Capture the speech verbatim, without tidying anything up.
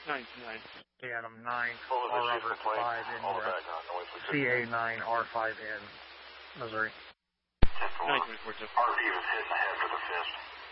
nine two nine. Adam nine, R Robert five in C A nine R five in Missouri. nine twenty-four, R P was hitting the head with a fist.